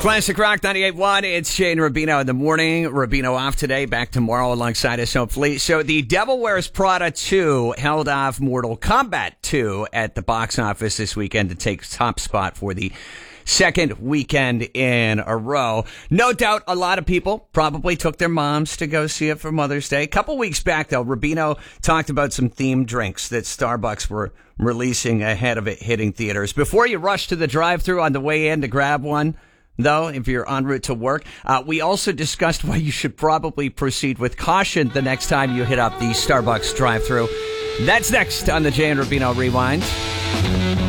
Classic Rock 98.1. It's Jay and Rubino in the morning. Rubino off today, back tomorrow alongside us, hopefully. So the Devil Wears Prada 2 held off Mortal Kombat 2 at the box office this weekend to take top spot for the second weekend in a row. No doubt a lot of people probably took their moms to go see it for Mother's Day. A couple weeks back, though, Rubino talked about some themed drinks that Starbucks were releasing ahead of it hitting theaters. Before you rush to the drive-thru on the way in to grab one, though, if you're en route to work, we also discussed why you should probably proceed with caution the next time you hit up the Starbucks drive-thru. That's next on the Jay and Rubino Rewind.